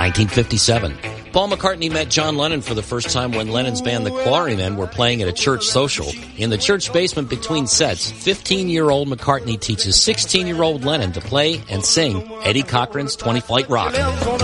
1957. Paul McCartney met John Lennon for the first time when Lennon's band, the Quarrymen, were playing at a church social. In the church basement between sets, 15-year-old McCartney teaches 16-year-old Lennon to play and sing Eddie Cochran's 20 Flight Rock.